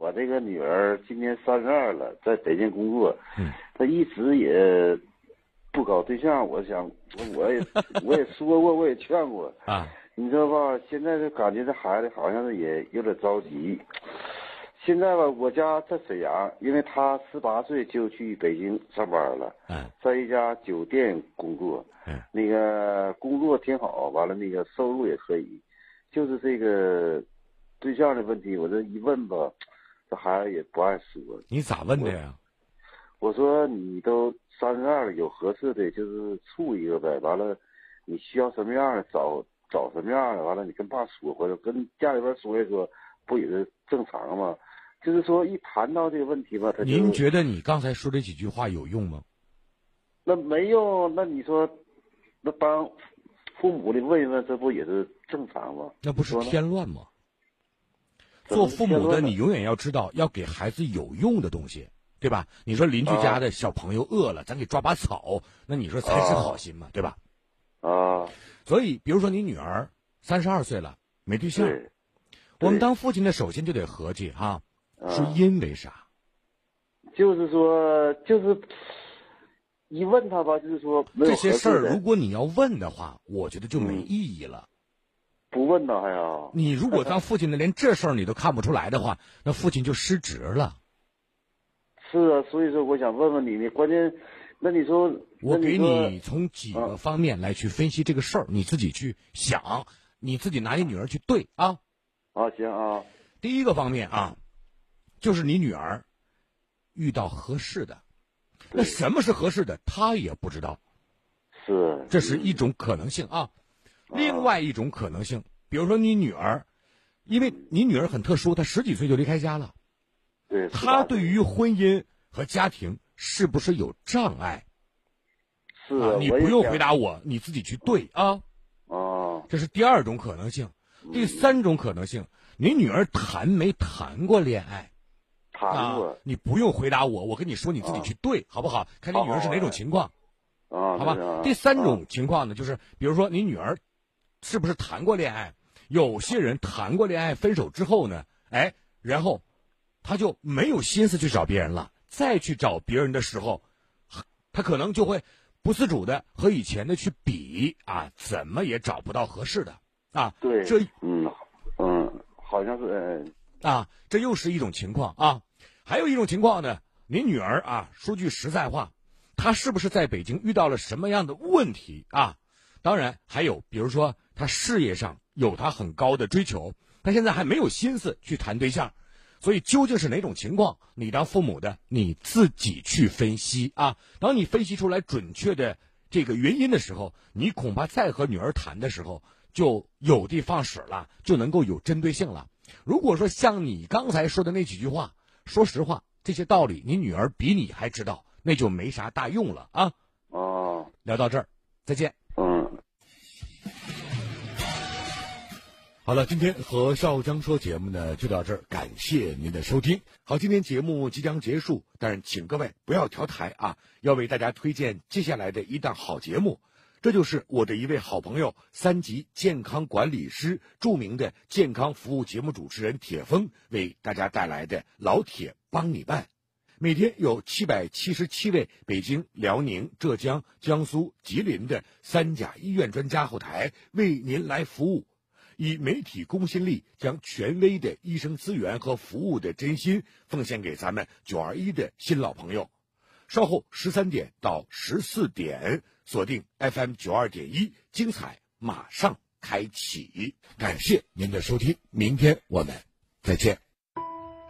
我这个女儿今年32了，在北京工作，她一直也不搞对象。我想，我也说过，我也劝过啊。 你知道吧？现在就感觉这孩子好像是也有点着急。现在吧，我家在沈阳，因为他18岁就去北京上班了，在一家酒店工作，那个工作挺好，完了那个收入也可以，就是这个对象的问题，我这一问吧，这孩子也不爱说。 你咋问的呀？ 我说你都32了，有合适的就是处一个呗，完了你需要什么样的找什么样的，完了你跟爸说，或者跟家里边说一说，不也是正常吗？就是说一谈到这个问题吧，他就您觉得你刚才说这几句话有用吗？ 那没用，那你说那当父母的问一问，这不也是正常吗？ 那不是添乱吗？做父母的你永远要知道要给孩子有用的东西，对吧？你说邻居家的小朋友饿了，咱给抓把草，那你说才是好心嘛，对吧？所以比如说你女儿32岁了，没对象，我们当父亲的首先就得合计哈，是因为啥？ 就是说，就是一问他吧，就是说这些事儿，如果你要问的话，我觉得就没意义了。 不问呢还要？ 你如果当父亲的连这事儿你都看不出来的话，那父亲就失职了。 是啊，所以说我想问问你呢，关键。那你说， 我给你从几个方面来去分析这个事儿，你自己去想，你自己拿你女儿去对啊。 行啊。 第一个方面啊，就是你女儿遇到合适的，那什么是合适的，她也不知道。这是一种可能性啊。另外一种可能性，比如说你女儿，因为你女儿很特殊，她10几岁就离开家了，她对于婚姻和家庭是不是有障碍？你不用回答我，你自己去对啊。这是第二种可能性。第三种可能性，你女儿谈没谈过恋爱？ 谈过。 你不用回答我，我跟你说，你自己去对，好不好？看你女儿是哪种情况。好吧。第三种情况呢，就是比如说你女儿是不是谈过恋爱？有些人谈过恋爱，分手之后呢，然后他就没有心思去找别人了。再去找别人的时候，他可能就会不自主的和以前的去比啊，怎么也找不到合适的啊。 对，好像是这又是一种情况啊。还有一种情况呢，你女儿啊，说句实在话，她是不是在北京遇到了什么样的问题啊？当然还有，比如说她事业上有她很高的追求，她现在还没有心思去谈对象。所以究竟是哪种情况，你当父母的你自己去分析啊。当你分析出来准确的这个原因的时候，你恐怕再和女儿谈的时候就有的放矢了，就能够有针对性了。如果说像你刚才说的那几句话，说实话，这些道理你女儿比你还知道，那就没啥大用了啊。聊到这儿，再见。好了，今天和少江说节目呢就到这儿，感谢您的收听。好，今天节目即将结束，但请各位不要调台啊，要为大家推荐接下来的一档好节目。这就是我的一位好朋友，3级健康管理师、著名的健康服务节目主持人铁峰为大家带来的老铁帮你办。每天有777位北京、辽宁、浙江、江苏、吉林的3甲医院专家后台为您来服务，以媒体公信力将权威的医生资源和服务的真心奉献给咱们921的新老朋友。稍后13点到14点，锁定 FM 92.1，精彩马上开启。感谢您的收听，明天我们再见。